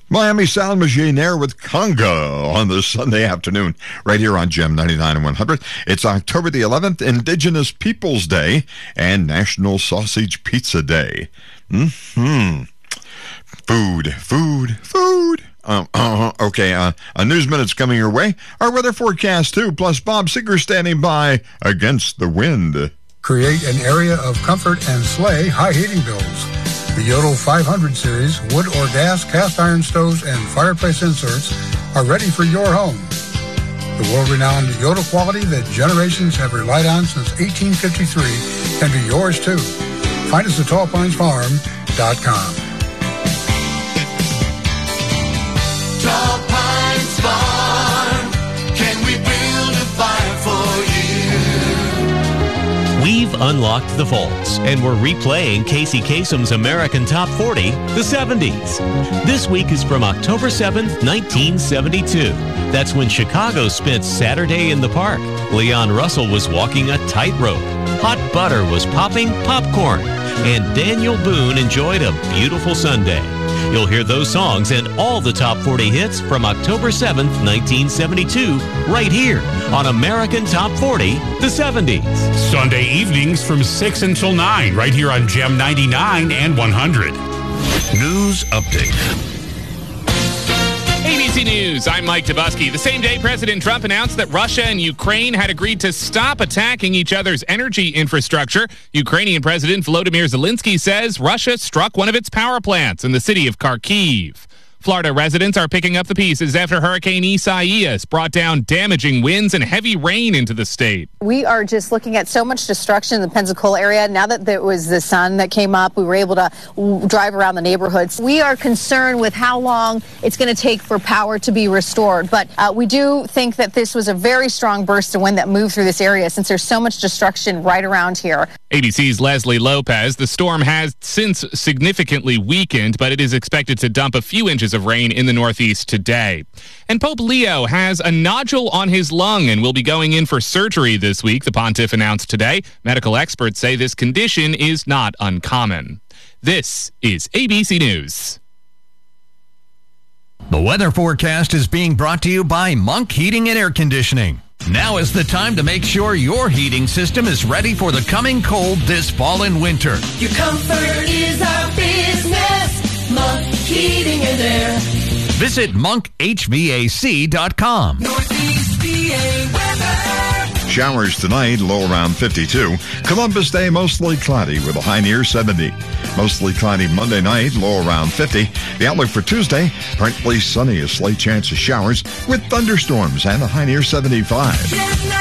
Miami Sound Machine there with Conga on this Sunday afternoon, right here on Gem 99 and 100. It's October the 11th, Indigenous Peoples Day, and National Sausage Pizza Day. Food. Okay, a News Minute's coming your way. Our weather forecast, too, plus Bob Seger standing by against the wind. Create an area of comfort and slay high heating bills. The Yodel 500 series wood or gas cast iron stoves and fireplace inserts are ready for your home. The world-renowned Yodel quality that generations have relied on since 1853 can be yours too. Find us at TallPinesFarm.com. Tall Pines Farm, can we build a fire for you? We've unlocked the vaults, and we're replaying Casey Kasem's American Top 40, the 70s. This week is from October 7th, 1972. That's when Chicago spent Saturday in the park. Leon Russell was walking a tightrope. Hot butter was popping popcorn. And Daniel Boone enjoyed a beautiful Sunday. You'll hear those songs and all the top 40 hits from October 7th, 1972, right here on American Top 40, the 70s. Sunday evenings from 6 until 9, right here on Gem 99 and 100. News Update. ABC News, I'm Mike Tobuski. The same day, President Trump announced that Russia and Ukraine had agreed to stop attacking each other's energy infrastructure. Ukrainian President Volodymyr Zelensky says Russia struck one of its power plants in the city of Kharkiv. Florida residents are picking up the pieces after Hurricane Isaias brought down damaging winds and heavy rain into the state. We are just looking at so much destruction in the Pensacola area. Now that there was the sun that came up, we were able to drive around the neighborhoods. We are concerned with how long it's going to take for power to be restored. But we do think that this was a very strong burst of wind that moved through this area since there's so much destruction right around here. ABC's Leslie Lopez. The storm has since significantly weakened, but it is expected to dump a few inches of rain in the Northeast today. And Pope Leo has a nodule on his lung and will be going in for surgery this week, the pontiff announced today. Medical experts say this condition is not uncommon. This is ABC News. The weather forecast is being brought to you by Monk Heating and Air Conditioning. Now is the time to make sure your heating system is ready for the coming cold this fall and winter. Your comfort is our business. Monk Heating and Air. Visit monkhvac.com. Northeast PA weather. Showers tonight, low around 52. Columbus Day, mostly cloudy with a high near 70. Mostly cloudy Monday night, low around 50. The outlook for Tuesday, partly sunny, a slight chance of showers with thunderstorms and a high near 75.